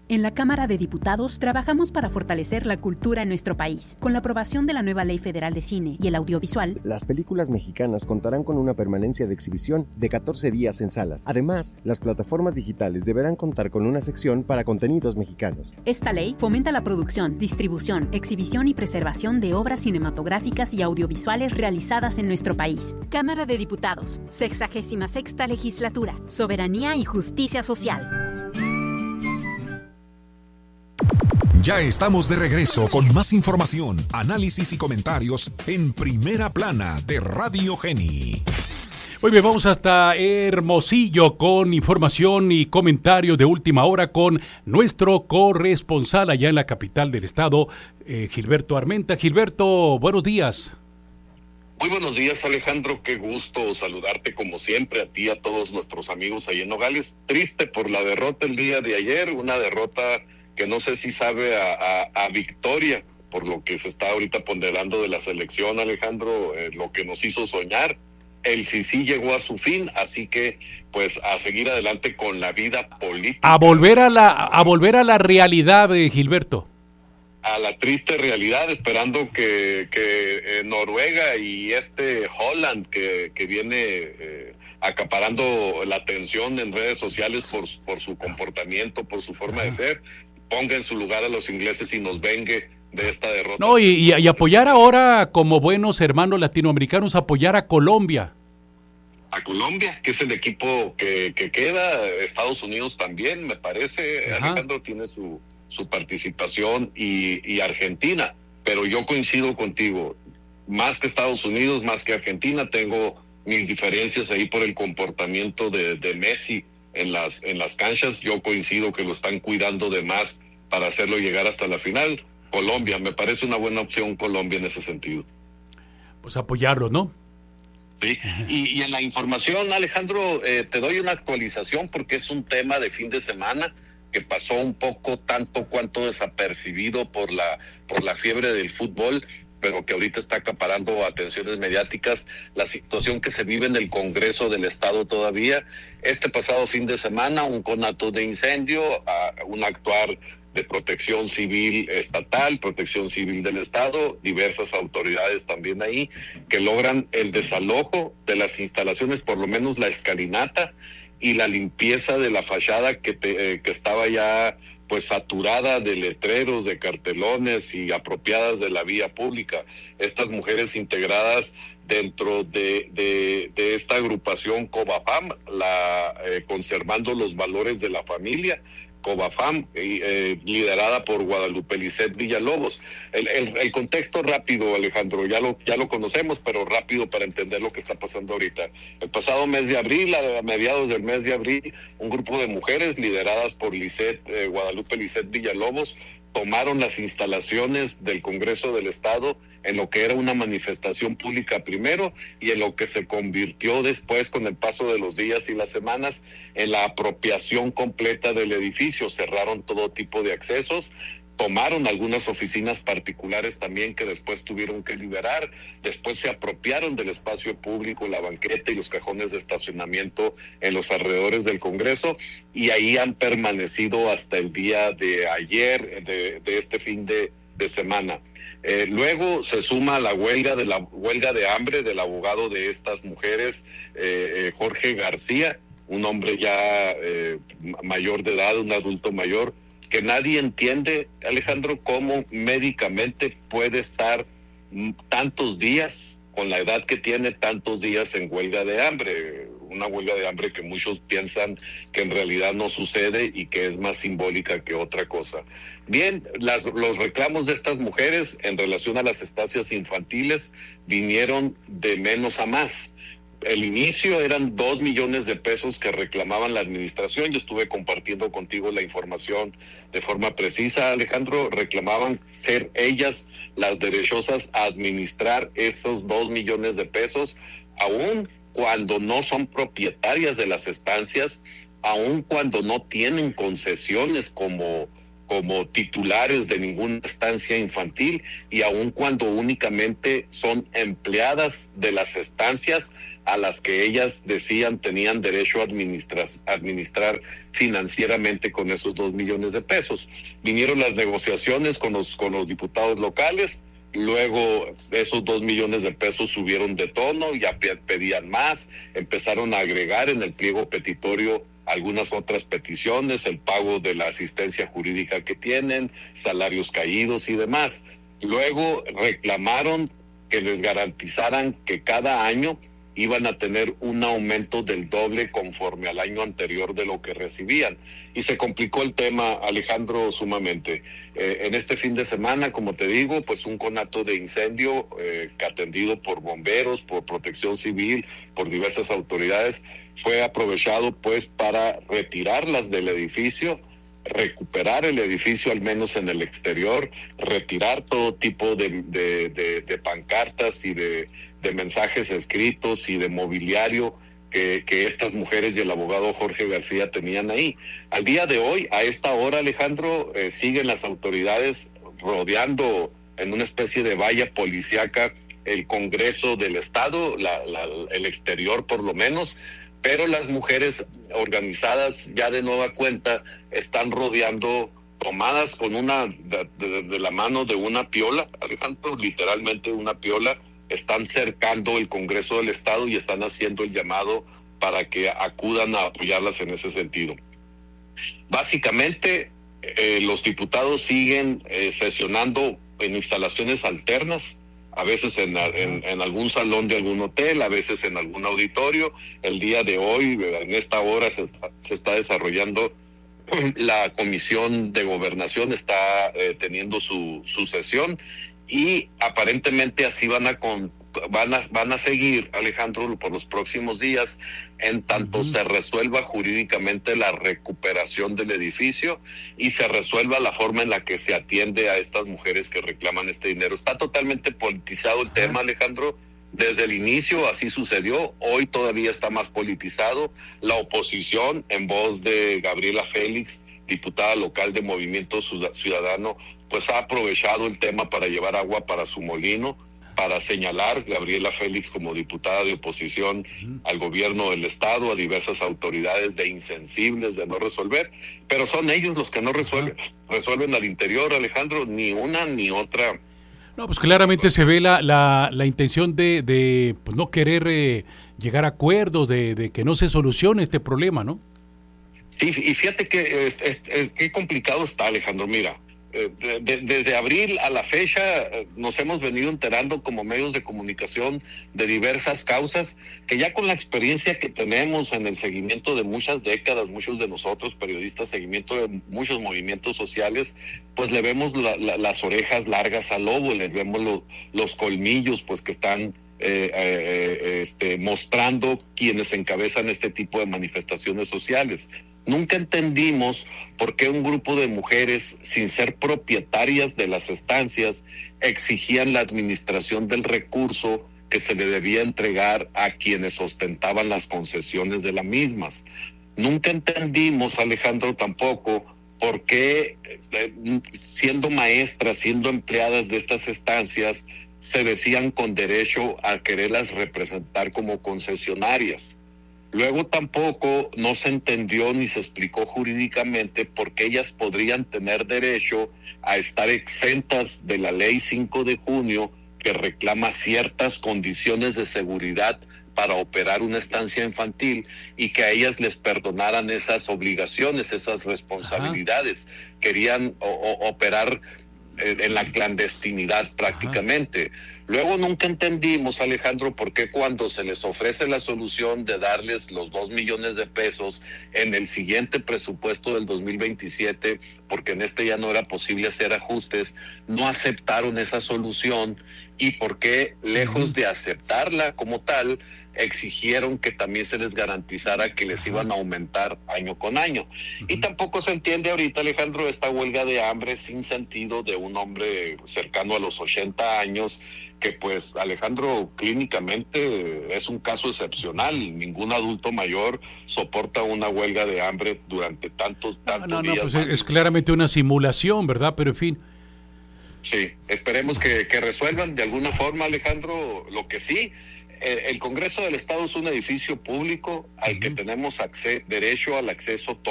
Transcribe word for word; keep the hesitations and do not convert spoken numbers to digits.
En la Cámara de Diputados trabajamos para fortalecer la cultura en nuestro país. Con la aprobación de la nueva Ley Federal de Cine y el Audiovisual, las películas mexicanas contarán con una permanencia de exhibición de catorce días en salas. Además, las plataformas digitales deberán contar con una sección para contenidos mexicanos. Esta ley fomenta la producción, distribución, exhibición y preservación de obras cinematográficas y audiovisuales realizadas en nuestro país. Cámara de Diputados, sexagésima sexta Legislatura, Soberanía y Justicia Social. Ya estamos de regreso con más información, análisis y comentarios en Primera Plana de Radio Geni. Muy bien, vamos hasta Hermosillo con información y comentarios de última hora con nuestro corresponsal allá en la capital del estado, eh, Gilberto Armenta. Gilberto, buenos días. Muy buenos días, Alejandro, qué gusto saludarte como siempre, a ti y a todos nuestros amigos ahí en Nogales. Triste por la derrota el día de ayer, una derrota que no sé si sabe a, a, a victoria, por lo que se está ahorita ponderando de la selección, Alejandro, eh, lo que nos hizo soñar. El sí sí llegó a su fin, así que pues a seguir adelante con la vida política. A volver a la, a volver a la realidad, eh, Gilberto. A la triste realidad, esperando que, que eh, Noruega y este Holland que, que viene eh, acaparando la atención en redes sociales por, por su comportamiento, por su forma de ser, ponga en su lugar a los ingleses y nos vengue de esta derrota. No, y, y, y apoyar ahora como buenos hermanos latinoamericanos, apoyar a Colombia. A Colombia, que es el equipo que, que queda, Estados Unidos también, me parece, Ajá. Alejandro tiene su, su participación y, y Argentina, pero yo coincido contigo, más que Estados Unidos, más que Argentina, tengo mis diferencias ahí por el comportamiento de, de Messi en las en las canchas. Yo coincido que lo están cuidando de más para hacerlo llegar hasta la final. Colombia, me parece una buena opción Colombia en ese sentido. Pues apoyarlo, ¿no? Sí, y, y en la información, Alejandro, eh, te doy una actualización porque es un tema de fin de semana que pasó un poco tanto cuanto desapercibido por la por la fiebre del fútbol, pero que ahorita está acaparando atenciones mediáticas, la situación que se vive en el Congreso del Estado todavía. Este pasado fin de semana, un conato de incendio, uh, un actuar de protección civil estatal, protección civil del Estado, diversas autoridades también ahí, que logran el desalojo de las instalaciones, por lo menos la escalinata, y la limpieza de la fachada que, te, eh, que estaba ya pues saturada de letreros, de cartelones y apropiadas de la vía pública. Estas mujeres integradas dentro de, de, de esta agrupación COBAFAM, la, eh, conservando los valores de la familia, COBAFAM, eh, liderada por Guadalupe Lisset Villalobos. El, el, el contexto rápido, Alejandro, ya lo, ya lo conocemos, pero rápido para entender lo que está pasando ahorita. El pasado mes de abril, a mediados del mes de abril, un grupo de mujeres lideradas por Lisset, eh, Guadalupe Lisset Villalobos, tomaron las instalaciones del Congreso del Estado en lo que era una manifestación pública primero y en lo que se convirtió después, con el paso de los días y las semanas, en la apropiación completa del edificio. Cerraron todo tipo de accesos, tomaron algunas oficinas particulares también que después tuvieron que liberar, después se apropiaron del espacio público, la banqueta y los cajones de estacionamiento en los alrededores del Congreso, y ahí han permanecido hasta el día de ayer, de, de este fin de, de semana. Eh, luego se suma la huelga de la huelga de hambre del abogado de estas mujeres, eh, eh, Jorge García, un hombre ya eh, mayor de edad, un adulto mayor, que nadie entiende, Alejandro, cómo médicamente puede estar tantos días, con la edad que tiene, tantos días en huelga de hambre. Una huelga de hambre que muchos piensan que en realidad no sucede y que es más simbólica que otra cosa. Bien, las, los reclamos de estas mujeres en relación a las estancias infantiles vinieron de menos a más. El inicio eran dos millones de pesos que reclamaban la administración. Yo estuve compartiendo contigo la información de forma precisa, Alejandro. Reclamaban ser ellas las derechosas a administrar esos dos millones de pesos, aún cuando no son propietarias de las estancias, aún cuando no tienen concesiones como como titulares de ninguna estancia infantil, y aun cuando únicamente son empleadas de las estancias a las que ellas decían tenían derecho a administrar, administrar financieramente con esos dos millones de pesos. Vinieron las negociaciones con los, con los diputados locales. Luego esos dos millones de pesos subieron de tono, ya pedían más, empezaron a agregar en el pliego petitorio algunas otras peticiones, el pago de la asistencia jurídica que tienen, salarios caídos y demás. Luego reclamaron que les garantizaran que cada año iban a tener un aumento del doble conforme al año anterior de lo que recibían. Y se complicó el tema, Alejandro, sumamente. Eh, en este fin de semana, como te digo, pues un conato de incendio eh, que atendido por bomberos, por protección civil, por diversas autoridades, fue aprovechado pues para retirarlas del edificio, recuperar el edificio al menos en el exterior, retirar todo tipo de, de, de, de pancartas y de, de mensajes escritos y de mobiliario que, que estas mujeres y el abogado Jorge García tenían ahí. Al día de hoy, a esta hora, Alejandro, eh, siguen las autoridades rodeando en una especie de valla policíaca el Congreso del Estado, la, la, el exterior por lo menos, pero las mujeres organizadas ya de nueva cuenta están rodeando, tomadas con una de, de, de la mano de una piola, Alejandro, literalmente una piola, están cercando el Congreso del Estado y están haciendo el llamado para que acudan a apoyarlas en ese sentido. Básicamente, eh, los diputados siguen eh, sesionando en instalaciones alternas, a veces en, en, en algún salón de algún hotel, a veces en algún auditorio. El día de hoy, en esta hora, se, se está desarrollando la Comisión de Gobernación, está eh, teniendo su, su sesión, y aparentemente así van a, con, van a van a seguir, Alejandro, por los próximos días, en tanto uh-huh. se resuelva jurídicamente la recuperación del edificio y se resuelva la forma en la que se atiende a estas mujeres que reclaman este dinero. Está totalmente politizado el uh-huh. tema, Alejandro. Desde el inicio así sucedió, hoy todavía está más politizado. La oposición, en voz de Gabriela Félix, diputada local de Movimiento Ciudadano, pues ha aprovechado el tema para llevar agua para su molino, para señalar Gabriela Félix como diputada de oposición uh-huh. al gobierno del Estado, a diversas autoridades de insensibles, de no resolver, pero son ellos los que no resuelven, uh-huh. resuelven al interior, Alejandro, ni una ni otra. No, pues claramente se ve la, la, la intención de, de pues no querer eh, llegar a acuerdos, de, de que no se solucione este problema, ¿no? Sí, y fíjate que es, es, es, qué complicado está, Alejandro. Mira, eh, de, de, desde abril a la fecha eh, nos hemos venido enterando como medios de comunicación de diversas causas que ya con la experiencia que tenemos en el seguimiento de muchas décadas, muchos de nosotros periodistas, seguimiento de muchos movimientos sociales, pues le vemos la, la, las orejas largas al lobo, le vemos lo, los colmillos pues que están Eh, eh, este, mostrando quienes encabezan este tipo de manifestaciones sociales. Nunca entendimos por qué un grupo de mujeres, sin ser propietarias de las estancias, exigían la administración del recurso que se le debía entregar a quienes ostentaban las concesiones de las mismas. Nunca entendimos, Alejandro, tampoco por qué, eh, siendo maestras, siendo empleadas de estas estancias, se decían con derecho a quererlas representar como concesionarias. Luego tampoco no se entendió ni se explicó jurídicamente por qué ellas podrían tener derecho a estar exentas de la ley cinco de junio que reclama ciertas condiciones de seguridad para operar una estancia infantil y que a ellas les perdonaran esas obligaciones, esas responsabilidades. Ajá. Querían o, o, operar en la clandestinidad prácticamente. Ajá. Luego nunca entendimos, Alejandro, por qué cuando se les ofrece la solución de darles los dos millones de pesos en el siguiente presupuesto del dos mil veintisiete, porque en este ya no era posible hacer ajustes, no aceptaron esa solución, y por qué, lejos de aceptarla como tal, exigieron que también se les garantizara que les iban a aumentar año con año. Uh-huh. Y tampoco se entiende ahorita, Alejandro, esta huelga de hambre sin sentido de un hombre cercano a los ochenta años, que pues, Alejandro, clínicamente es un caso excepcional. Ningún adulto mayor soporta una huelga de hambre durante tantos, tantos no, no, días. No, pues es, es claramente una simulación, ¿verdad? Pero en fin. Sí, esperemos que, que resuelvan de alguna forma, Alejandro. Lo que sí, eh, el Congreso del Estado es un edificio público al uh-huh. que tenemos acce- derecho al acceso todos.